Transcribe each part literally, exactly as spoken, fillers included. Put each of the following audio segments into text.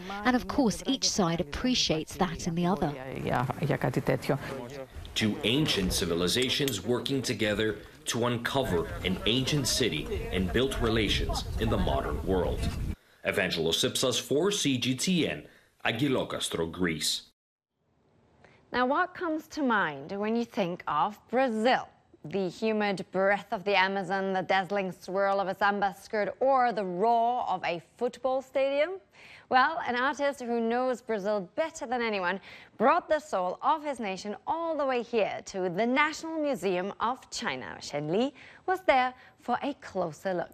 And of course, each side appreciates that in the other. Two ancient civilizations working together to uncover an ancient city and build relations in the modern world. Evangelos Sipsas for C G T N, Agilokastro, Greece. Now, what comes to mind when you think of Brazil? The humid breath of the Amazon, the dazzling swirl of a samba skirt, or the roar of a football stadium? Well, an artist who knows Brazil better than anyone brought the soul of his nation all the way here to the National Museum of China. Shen Li was there for a closer look.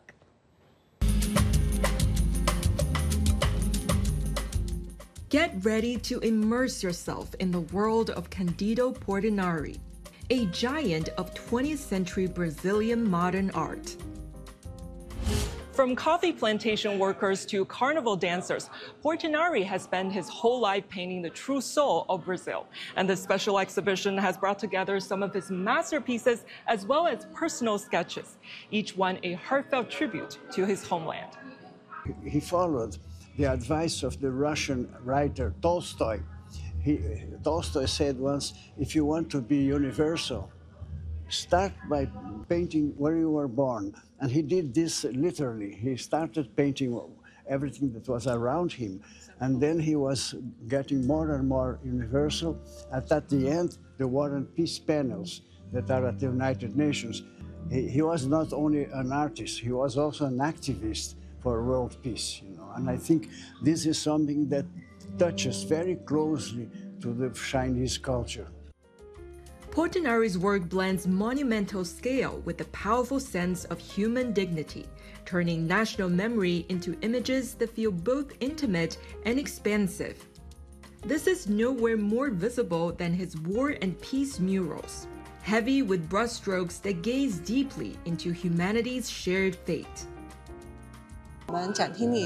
Get ready to immerse yourself in the world of Candido Portinari, a giant of twentieth century Brazilian modern art. From coffee plantation workers to carnival dancers, Portinari has spent his whole life painting the true soul of Brazil. And this special exhibition has brought together some of his masterpieces as well as personal sketches, each one a heartfelt tribute to his homeland. He followed the advice of the Russian writer Tolstoy. He, Tolstoy said once, if you want to be universal, start by painting where you were born. And he did this literally. He started painting everything that was around him. And then he was getting more and more universal. And at the end, the War and Peace panels that are at the United Nations, he, he was not only an artist, he was also an activist for world peace. You know? And I think this is something that touches very closely to the Chinese culture. Portinari's work blends monumental scale with a powerful sense of human dignity, turning national memory into images that feel both intimate and expansive. This is nowhere more visible than his War and Peace murals, heavy with brushstrokes that gaze deeply into humanity's shared fate. One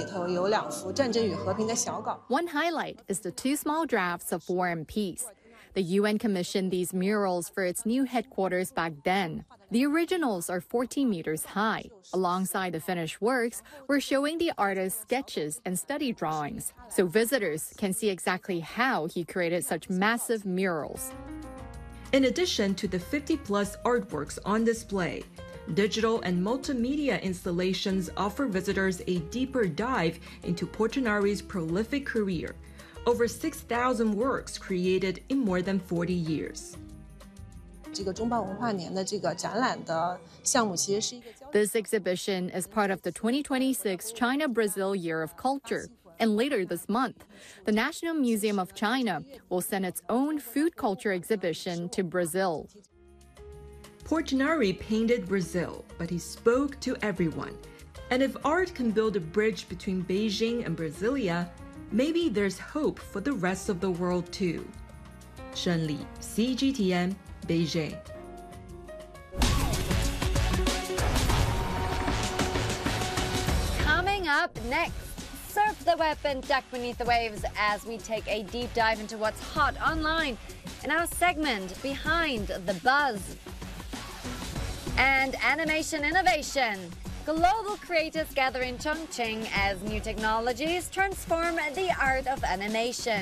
highlight is the two small drafts of War and Peace. The U N commissioned these murals for its new headquarters back then. The originals are fourteen meters high. Alongside the finished works, we're showing the artist's sketches and study drawings, so visitors can see exactly how he created such massive murals. In addition to the fifty plus artworks on display, digital and multimedia installations offer visitors a deeper dive into Portinari's prolific career. Over six thousand works created in more than forty years. This exhibition is part of the twenty twenty-six China-Brazil Year of Culture. And later this month, the National Museum of China will send its own food culture exhibition to Brazil. Portinari painted Brazil, but he spoke to everyone. And if art can build a bridge between Beijing and Brasilia, maybe there's hope for the rest of the world too. Shen Li, C G T N, Beijing. Coming up next, surf the web and duck beneath the waves as we take a deep dive into what's hot online in our segment Behind the Buzz. And animation innovation. Global creators gather in Chongqing as new technologies transform the art of animation.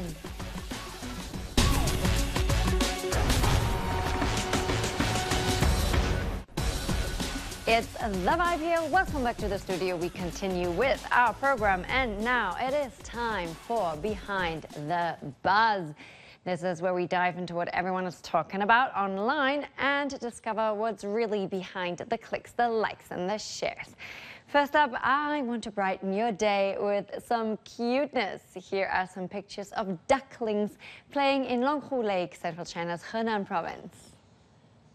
It's The Vibe here. Welcome back to the studio. We continue with our program, and now it is time for Behind the Buzz. This is where we dive into what everyone is talking about online and discover what's really behind the clicks, the likes, and the shares. First up, I want to brighten your day with some cuteness. Here are some pictures of ducklings playing in Longhu Lake, central China's Henan province.